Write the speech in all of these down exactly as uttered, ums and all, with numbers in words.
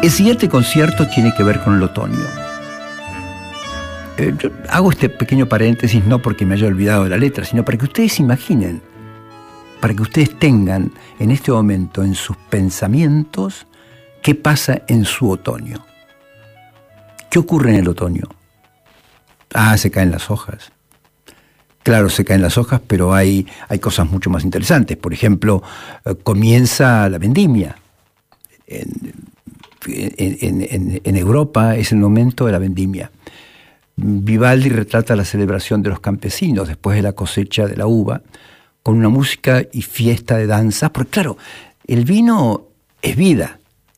El siguiente concierto tiene que ver con el otoño. Eh, yo hago este pequeño paréntesis no porque me haya olvidado de la letra, sino para que ustedes imaginen, para que ustedes tengan en este momento en sus pensamientos qué pasa en su otoño. ¿Qué ocurre en el otoño? Ah, se caen las hojas. Claro, se caen las hojas, pero hay, hay cosas mucho más interesantes. Por ejemplo, eh, comienza la vendimia. En, en, en, en Europa es el momento de la vendimia. Vivaldi retrata la celebración de los campesinos después de la cosecha de la uva, con una música y fiesta de danza, porque claro, el vino es vida.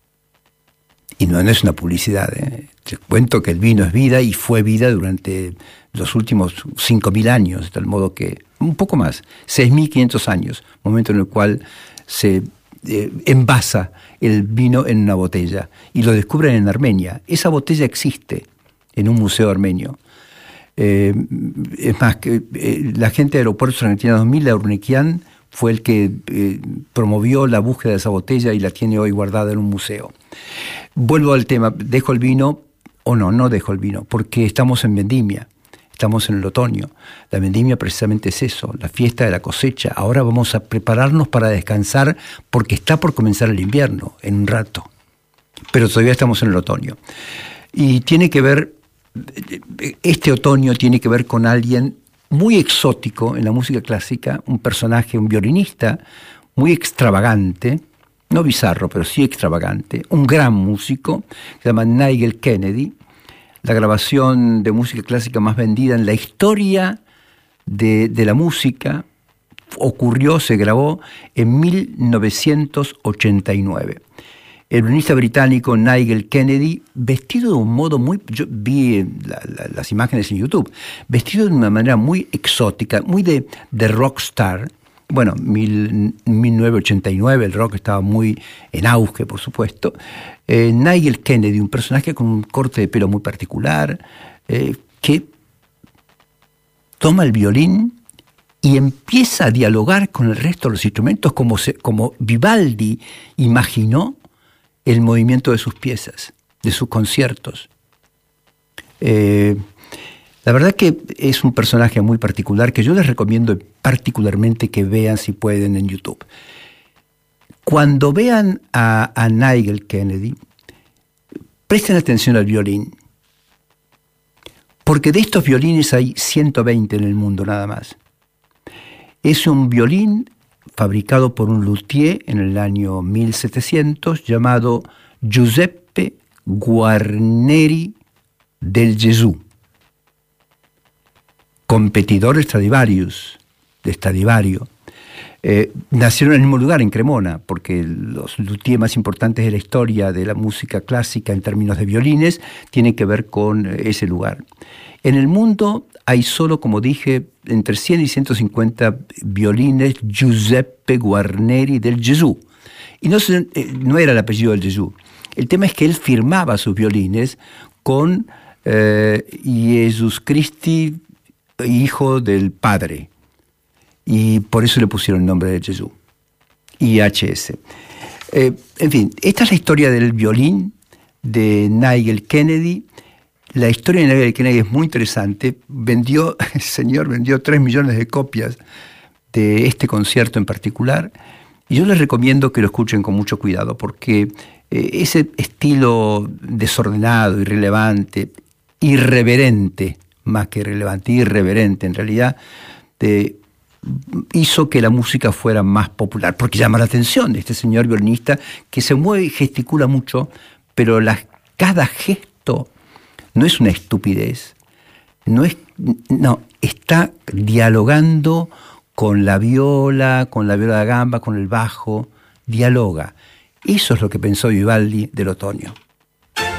Y no, no es una publicidad, ¿eh? Te cuento que el vino es vida y fue vida durante los últimos cinco mil años, de tal modo que, un poco más, seis mil quinientos años, momento en el cual se eh, envasa el vino en una botella y lo descubren en Armenia. Esa botella existe en un museo armenio. Eh, es más, que eh, la gente de Aeropuertos Argentina dos mil, la Urnequian, fue el que eh, promovió la búsqueda de esa botella y la tiene hoy guardada en un museo. Vuelvo al tema, ¿dejo el vino o no? No dejo el vino, porque estamos en vendimia, estamos en el otoño. La vendimia precisamente es eso, la fiesta de la cosecha. Ahora vamos a prepararnos para descansar porque está por comenzar el invierno en un rato, pero todavía estamos en el otoño. Y tiene que ver, este otoño tiene que ver con alguien muy exótico en la música clásica, un personaje, un violinista muy extravagante, no bizarro, pero sí extravagante, un gran músico, se llama Nigel Kennedy, la grabación de música clásica más vendida en la historia de, de la música, ocurrió, se grabó en mil novecientos ochenta y nueve. El violinista británico Nigel Kennedy, vestido de un modo muy... Yo vi la, la, las imágenes en YouTube, vestido de una manera muy exótica, muy de, de rockstar. Bueno, mil, mil novecientos ochenta y nueve, el rock estaba muy en auge, por supuesto. Eh, Nigel Kennedy, un personaje con un corte de pelo muy particular, eh, que toma el violín y empieza a dialogar con el resto de los instrumentos como, se, como Vivaldi imaginó el movimiento de sus piezas, de sus conciertos. Eh, la verdad que es un personaje muy particular que yo les recomiendo particularmente que vean si pueden en YouTube. Cuando vean a, a Nigel Kennedy, presten atención al violín, porque de estos violines hay ciento veinte en el mundo nada más. Es un violín fabricado por un luthier en el año mil setecientos llamado Giuseppe Guarneri del Gesù, competidor Stradivarius, de Stradivario. Eh, nacieron en el mismo lugar, en Cremona, porque los luthiers más importantes de la historia de la música clásica en términos de violines tienen que ver con ese lugar. En el mundo hay solo, como dije, entre cien y ciento cincuenta violines Giuseppe Guarneri del Gesù. Y no, se, eh, no era el apellido del Gesù. El tema es que él firmaba sus violines con eh, Jesús Christi, hijo del Padre. Y por eso le pusieron el nombre de Gesù, I H S. Eh, en fin, esta es la historia del violín de Nigel Kennedy. La historia de Nigel Kennedy es muy interesante. Vendió, el señor vendió tres millones de copias de este concierto en particular. Y yo les recomiendo que lo escuchen con mucho cuidado, porque eh, ese estilo desordenado, irrelevante, irreverente, más que irrelevante, irreverente en realidad, de hizo que la música fuera más popular, porque llama la atención de este señor violinista que se mueve y gesticula mucho, pero la, cada gesto no es una estupidez, no es, no, está dialogando con la viola, con la viola da gamba, con el bajo, dialoga. Eso es lo que pensó Vivaldi del otoño.